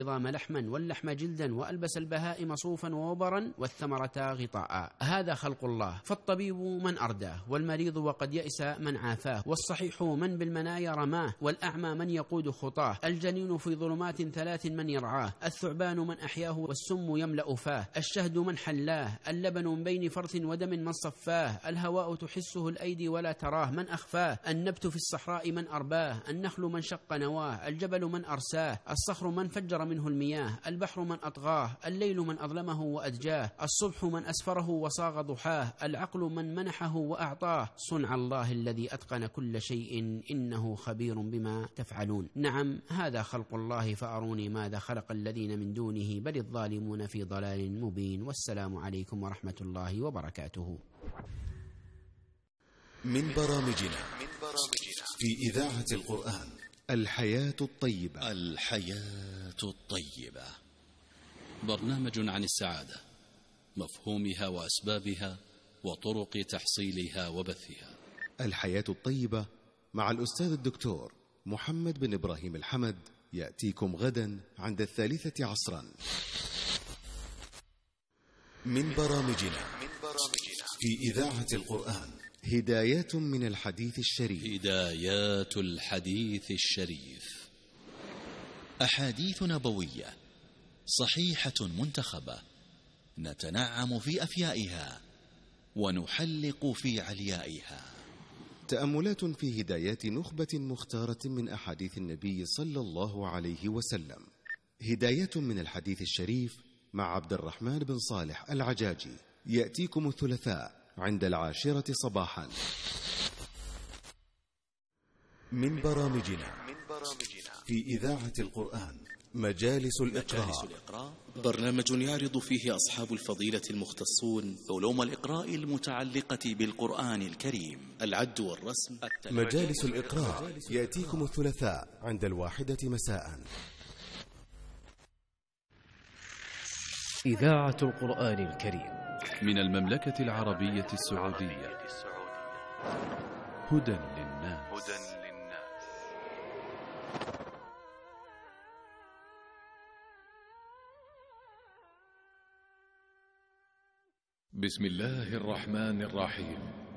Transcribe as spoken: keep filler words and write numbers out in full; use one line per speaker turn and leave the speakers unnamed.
العظام لحما واللحم جلدا وألبس البهائم صوفا ووبرا والثمرة غطاء. هذا خلق الله. فالطبيب من أرداه، والمريض وقد يئس من عافاه، والصحيح من بالمنايا رماه، والأعمى من يقود خطاه، الجنين في ظلمات ثلاث من يرعاه، الثعبان من أحياه والسم يملأ فاه، الشهد من حلاه، اللبن من بين فرث ودم من صفاه، الهواء تحسه الأيدي ولا تراه من أخفاه، النبت في الصحراء من أرباه، النخل من شق نواه، الجبل من أرساه، الصخر من فجر منه المياه، البحر من أطغاه، الليل من أظلمه وأدجاه، الصبح من أسفره وصاغ ضحاه، العقل من منحه وأعطاه، صنع الله الذي أتقن كل شيء إنه خبير بما تفعلون. نعم، هذا خلق الله، فأروني ماذا خلق الذين من دونه، بل الظالمون في ضلال مبين. والسلام عليكم ورحمة الله وبركاته.
من برامجنا في إذاعة القرآن الحياة الطيبة.
الحياة الطيبة برنامج عن السعادة، مفهومها وأسبابها وطرق تحصيلها وبثها.
الحياة الطيبة مع الأستاذ الدكتور محمد بن إبراهيم الحمد يأتيكم غدا عند الثالثة عصرا. من برامجنا في إذاعة القرآن هدايات من الحديث الشريف.
هدايات الحديث الشريف، أحاديث نبوية صحيحة منتخبة، نتنعم في أفيائها ونحلق في عليائها.
تأملات في هدايات نخبة مختارة من أحاديث النبي صلى الله عليه وسلم. هدايات من الحديث الشريف مع عبد الرحمن بن صالح العجاجي، يأتيكم الثلاثاء عند العاشرة صباحا. من برامجنا في إذاعة القرآن مجالس الإقراء،
برنامج يعرض فيه أصحاب الفضيلة المختصون علوم الإقراء المتعلقة بالقرآن الكريم، العد والرسم.
مجالس الإقراء يأتيكم الثلاثاء عند الواحدة مساء.
إذاعة القرآن الكريم
من المملكة العربية السعودية. هدى للناس. بسم الله الرحمن الرحيم.